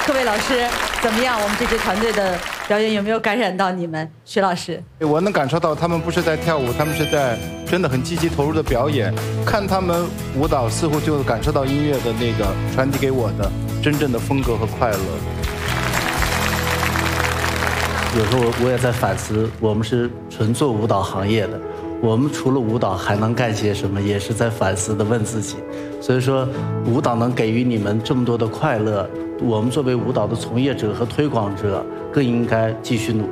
各位老师怎么样？我们这支团队的表演有没有感染到你们？徐老师， 我能感受到他们不是在跳舞，他们是在真的很积极投入的表演。看他们舞蹈，似乎就感受到音乐的那个传递给我的真正的风格和快乐。 有时候我也在反思，我们是纯做舞蹈行业的，我们除了舞蹈还能干些什么？也是在反思的问自己。所以说，舞蹈能给予你们这么多的快乐，我们作为舞蹈的从业者和推广者，更应该继续努力。